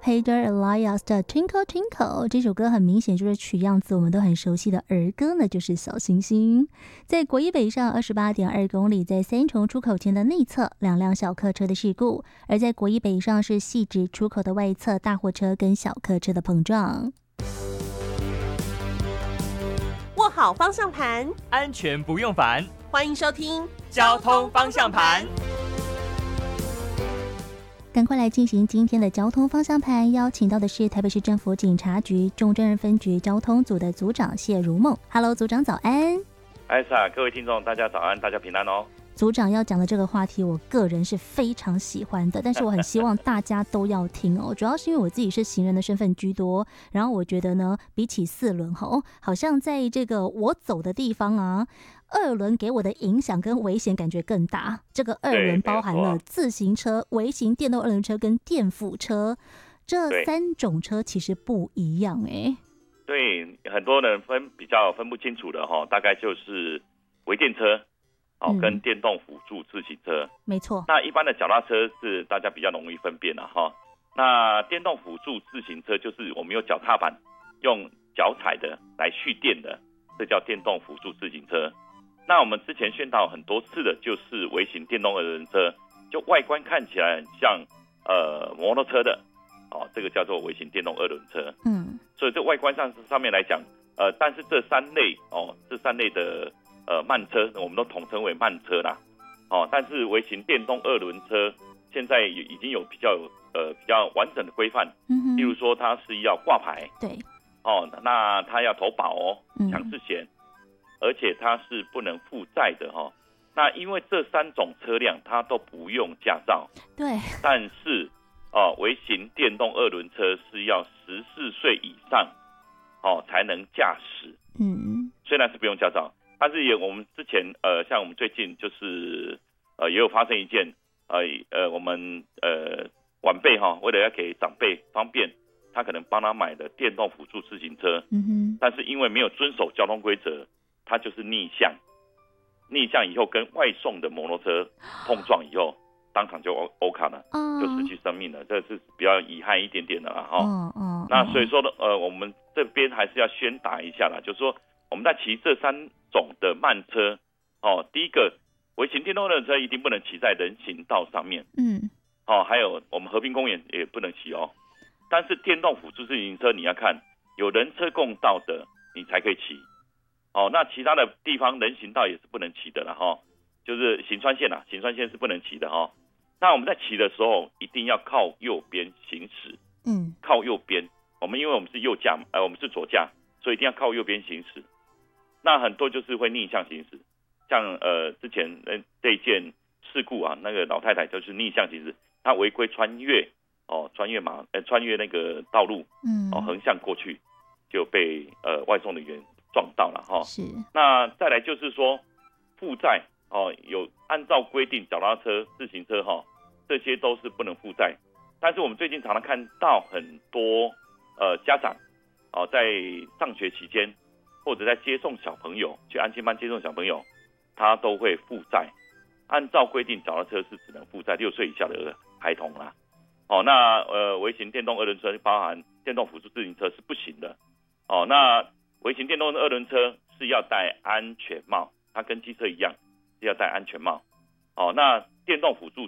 Haydar Elias 的 Twinkle Twinkle， 这首歌很明显就是取样自我们都很熟悉的儿歌呢，就是小星星。在国一北上 28.2 公里，在三重出口前的内侧2辆小客车的事故，而在国一北上是汐止出口的外侧大货车跟小客车的碰撞。 握好方向盘， 安全不用烦。 欢迎收听交通方向盘。 赶快来进行今天的交通方向盘，邀请到的是台北市政府警察局中正分局交通组的组长谢如梦。Hello， 组长早安。 艾莎，各位听众，大家早安，大家平安哦。 组长要讲的这个话题，我个人是非常喜欢的，但是我很希望大家都要听哦。主要是因为我自己是行人的身份居多，然后我觉得呢，比起4轮好像在这个我走的地方啊，2轮给我的影响跟危险感觉更大。这个2轮包含了自行车、微型电动2轮车跟电辅车，这3种车其实不一样哎。 对，很多人比较分不清楚的大概就是微电车。跟电动辅助自行车， 没错。 那一般的脚踏车是大家比较容易分辨了那电动辅助自行车就是我们用脚踏板用脚踩的来蓄电的，这叫电动辅助自行车。那我们之前宣导很多次的就是微型电动2轮车，就外观看起来很像摩托车的这个叫做微型电动2轮车。所以这外观上面来讲但是这3类的慢车我们都统称为慢车啦，但是微型电动2轮车现在已经有比较完整的规范，例如说它是要挂牌， 对， 那它要投保强制险，而且它是不能负债的那因为这3种车辆它都不用驾照， 对， 但是微型电动2轮车是要14岁以上才能驾驶，虽然是不用驾照。但是我们之前像我们最近就是也有发生一件我们晚辈为了要给长辈方便，他可能帮他买的电动辅助自行车，但是因为没有遵守交通规则，他就是逆向以后跟外送的摩托车碰撞以后，当场就欧卡了，就失去生命了，这是比较遗憾一点点的啦那所以说呢我们这边还是要宣达一下啦，就是说我们在骑这3种的慢车第一个微型电动2轮车一定不能骑在人行道上面，还有我们和平公园也不能骑但是电动辅助自行车你要看有人车共道的你才可以骑那其他的地方人行道也是不能骑的啦就是行川线是不能骑的那我们在骑的时候一定要靠右边行驶，靠右边，因为我们是右驾我们是左驾，所以一定要靠右边行驶。那很多就是会逆向行驶，像之前这一件事故那个老太太就是逆向行驶，她违规穿越那个道路，横向过去就被外送人员撞到了是。那再来就是说负债有按照规定脚踏车、自行车这些都是不能负债，但是我们最近常常看到很多家长在上学期间或者在接送小朋友去安亲班接送小朋友，他都会负债。按照规定，脚踏车是只能负债6岁以下的孩童啦。那微型电动2轮车包含电动辅助自行车是不行的。那微型电动2轮车是要戴安全帽，它跟机车一样是要戴安全帽。那电动辅助